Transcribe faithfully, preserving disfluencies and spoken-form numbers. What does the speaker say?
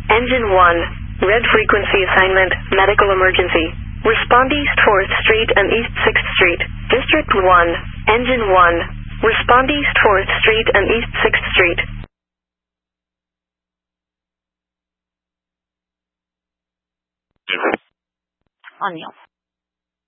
Engine one, red frequency assignment, medical emergency. Respond East fourth Street and East sixth Street. District one, Engine one, respond East fourth Street and East sixth Street. O'Neill.